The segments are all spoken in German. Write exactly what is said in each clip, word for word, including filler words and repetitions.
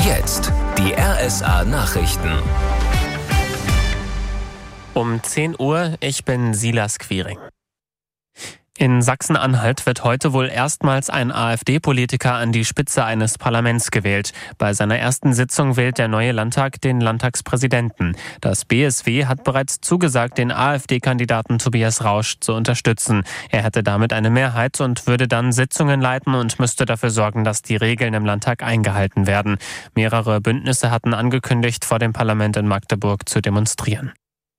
jetzt die R S A-Nachrichten. Um zehn Uhr, ich bin Silas Quiring. In Sachsen-Anhalt wird heute wohl erstmals ein AfD-Politiker an die Spitze eines Parlaments gewählt. Bei seiner ersten Sitzung wählt der neue Landtag den Landtagspräsidenten. Das B S W hat bereits zugesagt, den AfD-Kandidaten Tobias Rausch zu unterstützen. Er hätte damit eine Mehrheit und würde dann Sitzungen leiten und müsste dafür sorgen, dass die Regeln im Landtag eingehalten werden. Mehrere Bündnisse hatten angekündigt, vor dem Parlament in Magdeburg zu demonstrieren.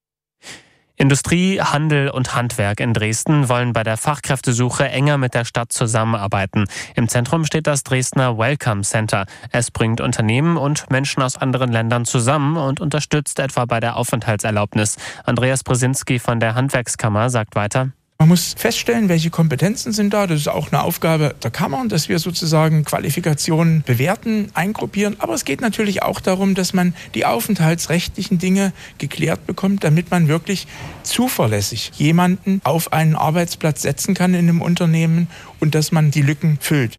Industrie, Handel und Handwerk in Dresden wollen bei der Fachkräftesuche enger mit der Stadt zusammenarbeiten. Im Zentrum steht das Dresdner Welcome Center. Es bringt Unternehmen und Menschen aus anderen Ländern zusammen und unterstützt etwa bei der Aufenthaltserlaubnis. Andreas Brzezinski von der Handwerkskammer sagt weiter: Man muss feststellen, welche Kompetenzen sind da. Das ist auch eine Aufgabe der Kammer, dass wir sozusagen Qualifikationen bewerten, eingruppieren. Aber es geht natürlich auch darum, dass man die aufenthaltsrechtlichen Dinge geklärt bekommt, damit man wirklich zuverlässig jemanden auf einen Arbeitsplatz setzen kann in einem Unternehmen und dass man die Lücken füllt.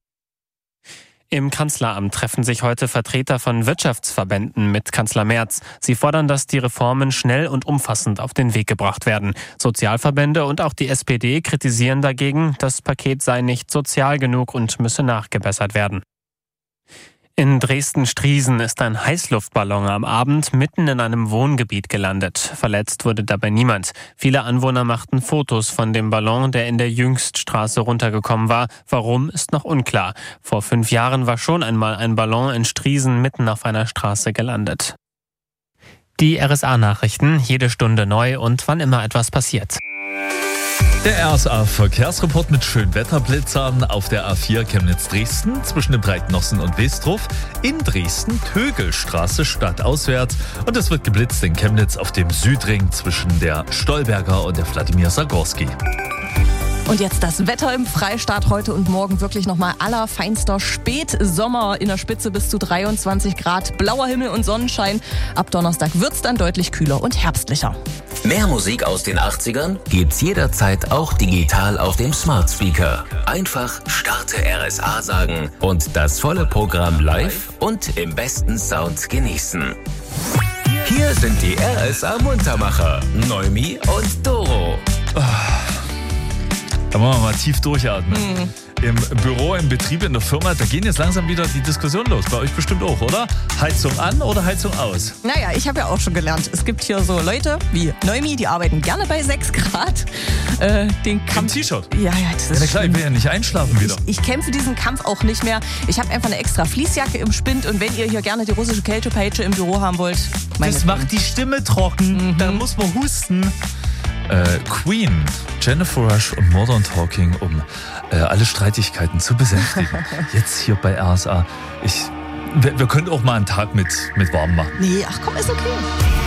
Im Kanzleramt treffen sich heute Vertreter von Wirtschaftsverbänden mit Kanzler Merz. Sie fordern, dass die Reformen schnell und umfassend auf den Weg gebracht werden. Sozialverbände und auch die S P D kritisieren dagegen, das Paket sei nicht sozial genug und müsse nachgebessert werden. In Dresden-Striesen ist ein Heißluftballon am Abend mitten in einem Wohngebiet gelandet. Verletzt wurde dabei niemand. Viele Anwohner machten Fotos von dem Ballon, der in der Jüngststraße runtergekommen war. Warum, ist noch unklar. Vor fünf Jahren war schon einmal ein Ballon in Striesen mitten auf einer Straße gelandet. Die R S A-Nachrichten, jede Stunde neu und wann immer etwas passiert. Der R S A-Verkehrsreport mit Schönwetterblitzern auf der A vier Chemnitz-Dresden zwischen dem Breitnossen und Westruf, in Dresden Tögelstraße stadtauswärts und es wird geblitzt in Chemnitz auf dem Südring zwischen der Stolberger und der Wladimir Sagorski. Und jetzt das Wetter im Freistaat heute und morgen wirklich nochmal allerfeinster Spätsommer in der Spitze bis zu dreiundzwanzig Grad, blauer Himmel und Sonnenschein. Ab Donnerstag wird's dann deutlich kühler und herbstlicher. Mehr Musik aus den achtzigern gibt's jederzeit auch digital auf dem Smart Speaker. Einfach Starte R S A sagen und das volle Programm live und im besten Sound genießen. Hier sind die R S A Muntermacher, Noemi und Doro. Oh. Da wollen wir mal tief durchatmen. Mhm. Im Büro, im Betrieb, in der Firma, da gehen jetzt langsam wieder die Diskussionen los. Bei euch bestimmt auch, oder? Heizung an oder Heizung aus? Naja, ich habe ja auch schon gelernt. Es gibt hier so Leute wie Noemi, die arbeiten gerne bei sechs Grad. Äh, den Kampf. Im T-Shirt? Ja, ja, das ist ja, na klar, ich will ja nicht einschlafen wieder. Ich, ich kämpfe diesen Kampf auch nicht mehr. Ich habe einfach eine extra Fließjacke im Spind und wenn ihr hier gerne die russische Kältepeitsche im Büro haben wollt, das macht die Stimme trocken. Mhm. Da muss man husten. Äh, Queen, Jennifer Rush und Modern Talking, um äh, alle Streitigkeiten zu besänftigen. Jetzt hier bei R S A. Ich, wir, wir können auch mal einen Tag mit, mit warm machen. Nee, ach komm, ist okay.